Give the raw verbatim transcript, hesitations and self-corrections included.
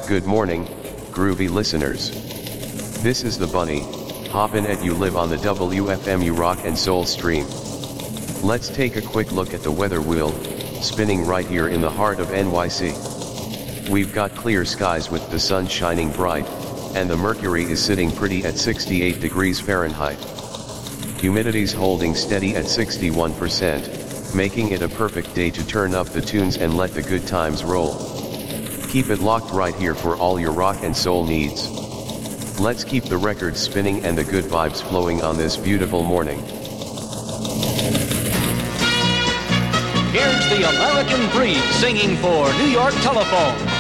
Good morning, groovy listeners. This is the Bunny, hoppin' at you live on the W F M U Rock and Soul stream. Let's take a quick look at the weather wheel, spinning right here in the heart of N Y C. We've got clear skies with the sun shining bright, and the mercury is sitting pretty at sixty-eight degrees Fahrenheit. Humidity's holding steady at sixty-one percent, making it a perfect day to turn up the tunes and let the good times roll. Keep it locked right here for all your rock and soul needs. Let's keep the records spinning and the good vibes flowing on this beautiful morning. Here's the American Breed singing for New York Telephone.